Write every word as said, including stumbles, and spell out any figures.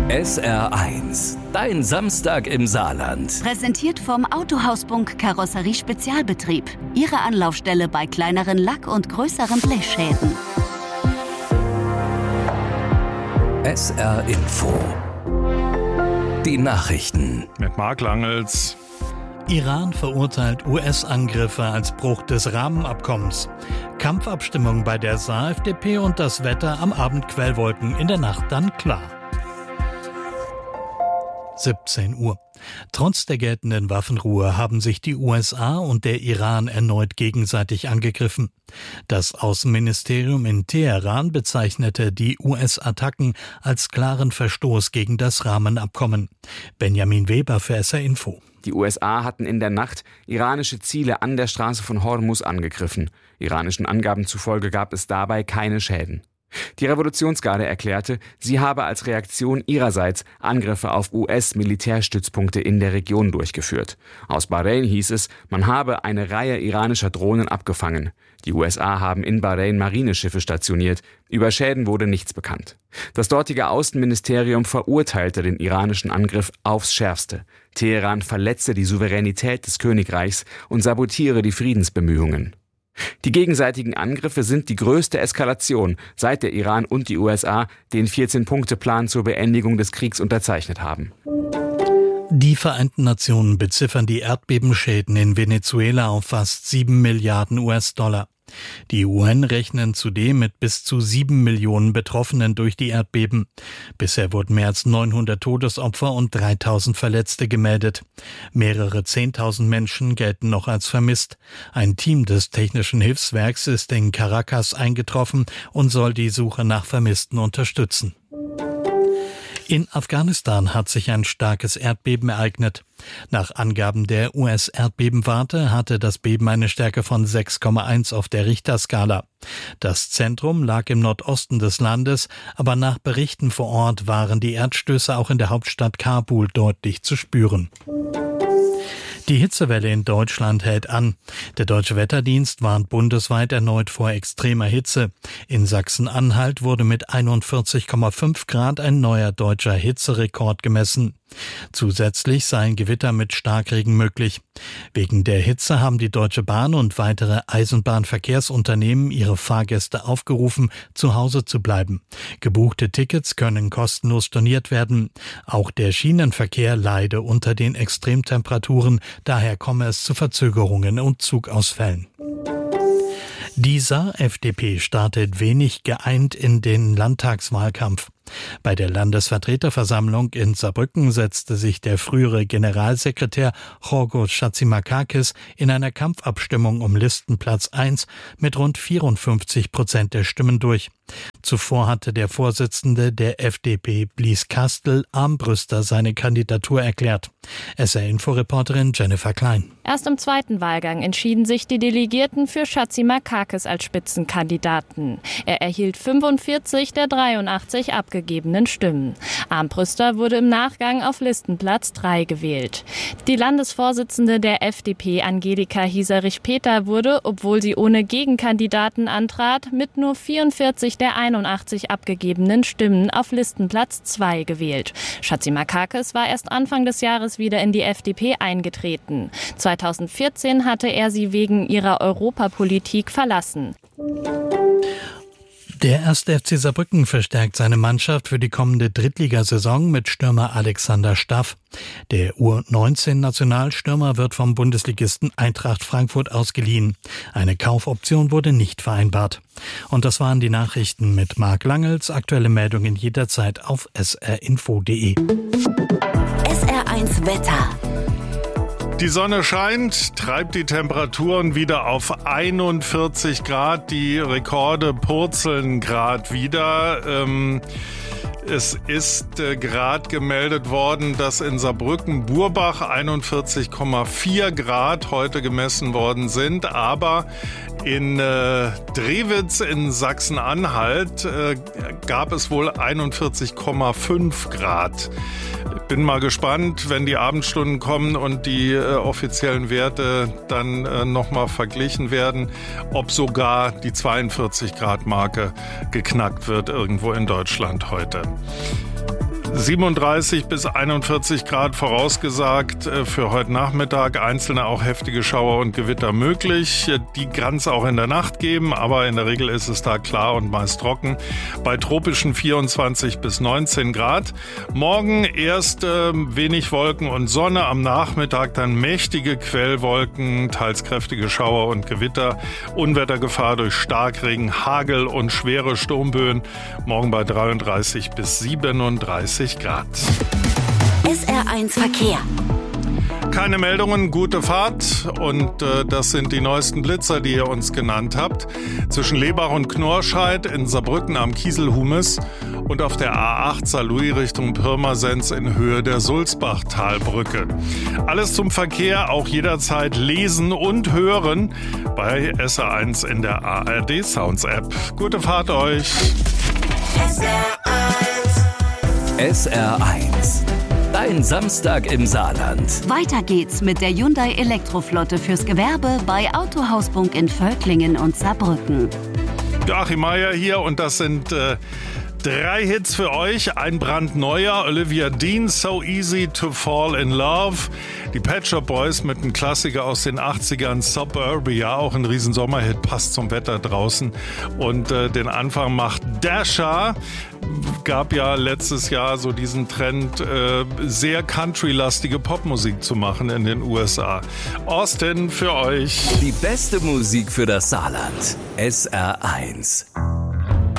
S R eins, dein Samstag im Saarland. Präsentiert vom Autohaus-Bunk Karosserie Spezialbetrieb. Ihre Anlaufstelle bei kleineren Lack- und größeren Blechschäden. S R Info. Die Nachrichten. Mit Marc Langels. Iran verurteilt U S-Angriffe als Bruch des Rahmenabkommens. Kampfabstimmung bei der Saar-F D P und das Wetter am Abend Quellwolken, in der Nacht dann klar. siebzehn Uhr. Trotz der geltenden Waffenruhe haben sich die U S A und der Iran erneut gegenseitig angegriffen. Das Außenministerium in Teheran bezeichnete die U S-Attacken als klaren Verstoß gegen das Rahmenabkommen. Benjamin Weber für S R Info. Die U S A hatten in der Nacht iranische Ziele an der Straße von Hormuz angegriffen. Iranischen Angaben zufolge gab es dabei keine Schäden. Die Revolutionsgarde erklärte, sie habe als Reaktion ihrerseits Angriffe auf U S-Militärstützpunkte in der Region durchgeführt. Aus Bahrain hieß es, man habe eine Reihe iranischer Drohnen abgefangen. Die U S A haben in Bahrain Marineschiffe stationiert. Über Schäden wurde nichts bekannt. Das dortige Außenministerium verurteilte den iranischen Angriff aufs Schärfste. Teheran verletze die Souveränität des Königreichs und sabotiere die Friedensbemühungen. Die gegenseitigen Angriffe sind die größte Eskalation, seit der Iran und die U S A den vierzehn-Punkte-Plan zur Beendigung des Kriegs unterzeichnet haben. Die Vereinten Nationen beziffern die Erdbebenschäden in Venezuela auf fast sieben Milliarden U S-Dollar. Die U N rechnen zudem mit bis zu sieben Millionen Betroffenen durch die Erdbeben. Bisher wurden mehr als neunhundert Todesopfer und dreitausend Verletzte gemeldet. Mehrere zehntausend Menschen gelten noch als vermisst. Ein Team des Technischen Hilfswerks ist in Caracas eingetroffen und soll die Suche nach Vermissten unterstützen. In Afghanistan hat sich ein starkes Erdbeben ereignet. Nach Angaben der U S-Erdbebenwarte hatte das Beben eine Stärke von sechs Komma eins auf der Richterskala. Das Zentrum lag im Nordosten des Landes, aber nach Berichten vor Ort waren die Erdstöße auch in der Hauptstadt Kabul deutlich zu spüren. Die Hitzewelle in Deutschland hält an. Der Deutsche Wetterdienst warnt bundesweit erneut vor extremer Hitze. In Sachsen-Anhalt wurde mit einundvierzig Komma fünf Grad ein neuer deutscher Hitzerekord gemessen. Zusätzlich seien Gewitter mit Starkregen möglich. Wegen der Hitze haben die Deutsche Bahn und weitere Eisenbahnverkehrsunternehmen ihre Fahrgäste aufgerufen, zu Hause zu bleiben. Gebuchte Tickets können kostenlos storniert werden. Auch der Schienenverkehr leide unter den Extremtemperaturen, daher komme es zu Verzögerungen und Zugausfällen. Die Saar-F D P startet wenig geeint in den Landtagswahlkampf. Bei der Landesvertreterversammlung in Saarbrücken setzte sich der frühere Generalsekretär Giorgos Chatzimarkakis in einer Kampfabstimmung um Listenplatz eins mit rund vierundfünfzig Prozent der Stimmen durch. Zuvor hatte der Vorsitzende der F D P, Blies Kastel, Armbrüster seine Kandidatur erklärt. S R-Info-Reporterin Jennifer Klein. Erst im zweiten Wahlgang entschieden sich die Delegierten für Chatzimarkakis als Spitzenkandidaten. Er erhielt fünfundvierzig der dreiundachtzig abgegebenen Stimmen. Armbrüster wurde im Nachgang auf Listenplatz drei gewählt. Die Landesvorsitzende der F D P, Angelika Hieserich-Peter, wurde, obwohl sie ohne Gegenkandidaten antrat, mit nur vierundvierzig der einundachtzig abgegebenen Stimmen auf Listenplatz zwei gewählt. Chatzimarkakis war erst Anfang des Jahres wieder in die F D P eingetreten. zweitausendvierzehn hatte er sie wegen ihrer Europapolitik verlassen. Der erste F C Saarbrücken verstärkt seine Mannschaft für die kommende Drittligasaison mit Stürmer Alexander Staff. Der U neunzehn-Nationalstürmer wird vom Bundesligisten Eintracht Frankfurt ausgeliehen. Eine Kaufoption wurde nicht vereinbart. Und das waren die Nachrichten mit Marc Langels. Aktuelle Meldungen jederzeit auf s r info punkt d e. S R eins Wetter. Die Sonne scheint, treibt die Temperaturen wieder auf einundvierzig Grad. Die Rekorde purzeln gerade wieder. Ähm, es ist äh, gerade gemeldet worden, dass in Saarbrücken-Burbach einundvierzig Komma vier Grad heute gemessen worden sind. Aber in äh, Drewitz in Sachsen-Anhalt äh, gab es wohl einundvierzig Komma fünf Grad. Bin mal gespannt, wenn die Abendstunden kommen und die äh, offiziellen Werte dann äh, nochmal verglichen werden, ob sogar die zweiundvierzig Grad Marke geknackt wird irgendwo in Deutschland heute. siebenunddreißig bis einundvierzig Grad vorausgesagt für heute Nachmittag. Einzelne auch heftige Schauer und Gewitter möglich. Die kann es auch in der Nacht geben, aber in der Regel ist es da klar und meist trocken. Bei tropischen vierundzwanzig bis neunzehn Grad. Morgen erst äh, wenig Wolken und Sonne. Am Nachmittag dann mächtige Quellwolken, teils kräftige Schauer und Gewitter. Unwettergefahr durch Starkregen, Hagel und schwere Sturmböen. Morgen bei dreiunddreißig bis siebenunddreißig Grad. S R eins Verkehr. Keine Meldungen, gute Fahrt und äh, das sind die neuesten Blitzer, die ihr uns genannt habt. Zwischen Lebach und Knorrscheid in Saarbrücken am Kieselhumes und auf der A acht Saarlouis Richtung Pirmasens in Höhe der Sulzbachtalbrücke. Alles zum Verkehr, auch jederzeit lesen und hören bei S R eins in der A R D Sounds App. Gute Fahrt euch! S R eins. Dein Samstag im Saarland. Weiter geht's mit der Hyundai Elektroflotte fürs Gewerbe bei Autohaus Bunk in Völklingen und Saarbrücken. Joachim Meier hier und das sind äh, drei Hits für euch. Ein brandneuer, Olivia Dean, So Easy to Fall in Love. Die Pet Shop Boys mit einem Klassiker aus den achtzigern, Suburbia, auch ein riesen Sommerhit, passt zum Wetter draußen. Und äh, den Anfang macht Dasha. Gab ja letztes Jahr so diesen Trend, äh, sehr country-lastige Popmusik zu machen in den U S A. Austin für euch. Die beste Musik für das Saarland. S R eins.